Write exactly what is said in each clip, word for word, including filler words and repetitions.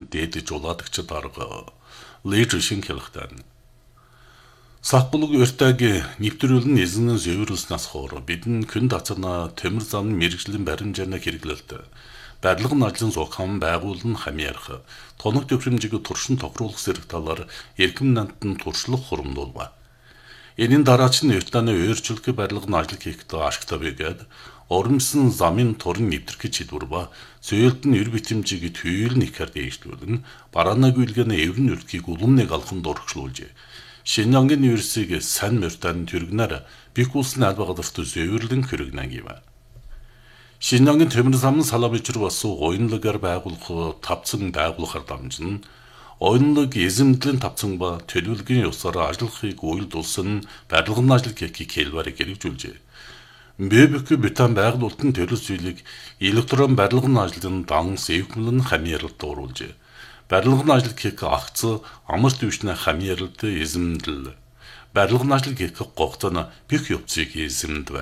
дээдэж улаадагчд арга лэж шинхэлхтэн. Сахбулуг өртөг нэвтрүүлэн эзэн зөөврүүлснээс хоор бидэн күн дацана төмөр зам мэрэгжлийн баримжаана хэрэглэлт. Барилгын ажлын зохион байгуулан хамаарах, тоног төвшмжиг туршин тохируулах зэрэг талаар эрхэм нантан туршлах хуримдуулва. Энийн дараач нь Ертаны өөрчлөлт барилгын ажил хийхдээ ашигтай байгаад оромсон замын турын нэвтрэх гэж шийдвэр ба зөөлд нь эр битэмжиг түййл нэхэр дэвшлүүлэн бараанаг үйлгэн эврэн өртгийг уламныг алхан дургшлуулжээ. Шинжангийн университиг Сан Мертаны түргнээр бих улсын албагадарт зөөврлэн хөргнэн гив. Шинжангийн төмөр зам салавчр бас оюунлагаар байгуулах тавцан байгуулахар дамжин оюунлаг эзэмдлийн тавцан ба төлөвлөгийн ёсоор ажиллахыг уйлдулсан барилгын ажил гэхийг хэлбэрийг хэрэгжүүлжээ. Бэбк бетан байгуулалтын төлөв зүйлийг электрон барилгын ажлын данс эвхмлэн хамааралд оруулжээ. Барилгын ажил гэх агц амар төвшний хамааралд эзэмдэл. Барилгын ажил гэх гогцон бих явцыг эзэмдвэ.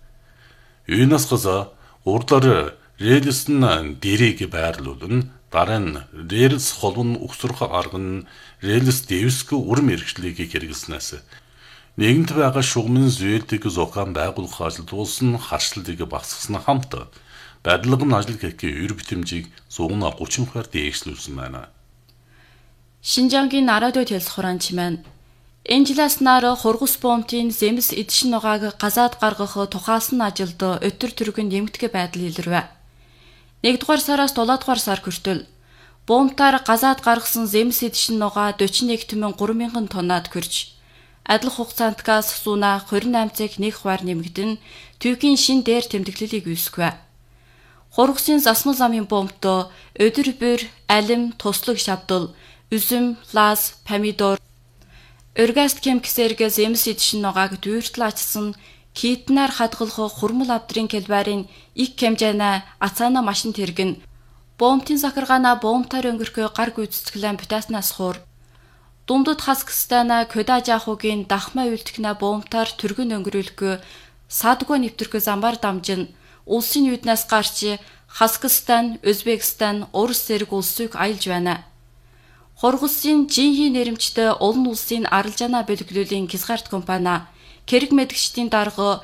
Юунаас газа урдлаар рельс нь дэрийг байрлуулан дараа нь рельс холбон өгсрөх арга нь рельс дэвсг урам эрхшлийг хэрэглэснээс нэгэнт байгаа шугамын зөөлтийг зохион байгуулах ажил улсын харшилтыг багасгасан хамт барилгын ажил гэх эр битэмжийг one thirty дахиар дээшлүүлсэн байна. Шинжангийн радио телсхорон чимэн энэ жилээс нар хургус бомтын зэмс эдшин нугааг газаад гаргах тухаасан ажилд өтөр төргөн нэмэгдэх байдал илэрвэ. нэгдүгээр сараас дулаадугаар сар хүртэл бомтаар газаад гаргасан зэмс эдшин нугаа forty-one thousand three hundred хүрч адил хугацаанд газ сууна twenty-eight цагт нэг хувиар нэмэгдэн түүхийн шин дээр тэмдэглэлийг үүсгэв. Хургусын засмал замын бомт өдөр бүр алим туслаг шавдал üzüm, лаз, помидор, оргаст кемксэргэ зэмс эдшин нугааг дүүртэл ачсан китнаар хадгалах хурмал авдрын келбарын их хэмжээний ацаана машин тэргэн бомтын захаргаана бомтаар өнгөрхөө гар гүйцэтгэлэн бутаснаас хур дундад Казахстана Көдажахугийн дахмаа үйлтгэнэ бомтаар түргэн өнгөрүүлэхгүй садгүй нэвтрэх замбар дамжин улсын юуднаас гарч Казахстан, Өзбекстан, Орос зэрэг улсыг аялж байна. Хургусын жинхэнэ нэрэмжтэй олон улсын арилжаана бэлгэлүүлийн Кисгарт компани Кэрэг мэдгчдийн дарга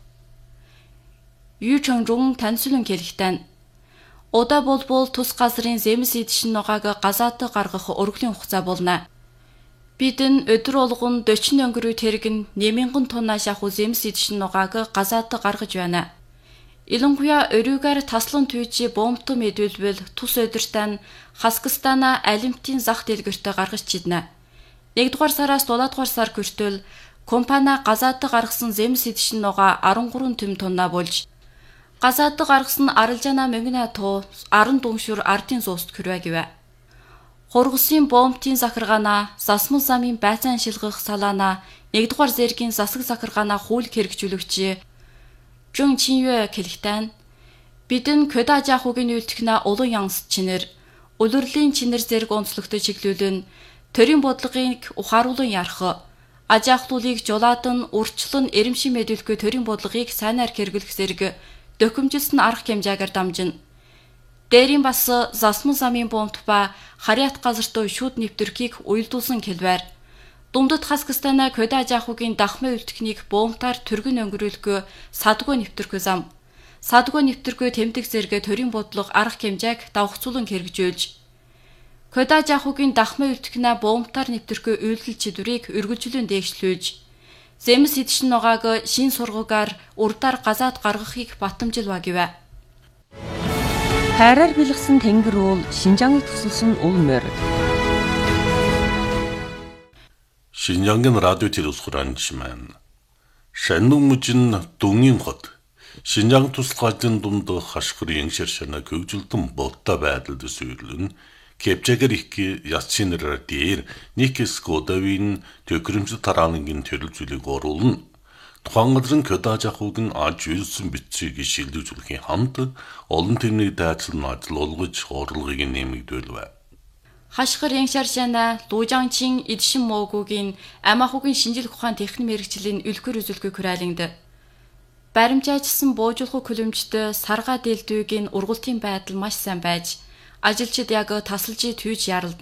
Ючонрун таньсулан хэлэхтэн удаа болбол тус газрын зэмс эдшин нугааг газаат гаргах өргөлийн хугацаа болно. Бидэн өдөр болгон forty өнгөрүү тэргэн нэмэнгэн тонна шахуу зэмс эдшин нугааг газаат гаргаж байна. Илэнгуяа өрүүгээр таслан түйжи бомтом мэдүүлбэл тус өдөртөө Казахстана алимтын зах дэлгэртэ гаргаж чиднэ. нэгдүгээр сараас дулаадугаар сар хүртэл компани газаат гаргасан зэмс эдшин нугаа thirty-three төм тонна болж газаат гаргасан арилжаана мөнгөний туу ten дүншүр ардын зууст хүрвэ гэвэ. Хургусын бомтын захаргаана засмал замын байцаан шилгэх салаана нэгдүгээр зэргийн засаг захаргаана хууль хэрэгжүүлэгч Жун Чинюэ хэлэхтэн бидэн Көдажахугийн үйлтгэнэ улан янс чинэр улирлийн чинэр зэрэг онцлогтой чиглүүлэн төрийн бодлогыг ухааруулан ярах ажаахлуулыг жулаадан урчлан эрэмшин мэдүүлэхгүй төрийн бодлогыг сайнаар хэрэглэх зэрэг документалсан арга хэмжээгээр дамжин. Дээрийн бас засмал замын бомт ба харьяат газарт шууд нэвтрхийг уйлдуулсан хэлбэр. Дундад Казахстана Көдажахугийн дахмаа үйлтгэнийг бомтаар түргэн өнгөрүүлэхгүй садгүй нэвтрэх зам. Садгүй нэвтрэх тэмдэг зэрэг төрийн бодлого арга хэмжээг давхцуулан хэрэгжүүлж Көдажахугийн дахмаа үйлтгэнэ бомтаар нэвтрэх үйлдэл чидвэрийг үргэлжлэн дэвшлүүлж зэмс эдшин нугааг шин сургуугаар урдаар газаад гаргахыг батамжилва гэвэ. Хайраар бэлгсэн тэнгэр уул Шинжааныг тусалсан ул морь. Шинжангийн радио телевизхорон чимэн Шаннун мужин дүнгийн хот Шинжаан туслах ажлын дунд хашгир яншир шана хөгжилдөн бодтой байдалд сүйрлэн кепчэгэр их яцсинэр дээр никс кодавин төкрөмж тараангийн төлөвлөлийг оруулна. Тухайн газрын Көдажахугийн аж үйлсэн бичгийг шилжүүлэхийн хамт олон тэрний дайцлан ажил олгож орлогыг нэмэгдүүлвэ. Хашгир яншаршана Лужангчин эдшин моогуугийн амахугийн шинжилх ухаан техник мэрэгжлийн үлгэр үзүүлгүй хүрээлэнд баримжаажсан буужуулах хөлөмжтэй сарга дэлдвийг ургалтын байдал маш сайн байж ажилчид яг тасалжи түйж яралд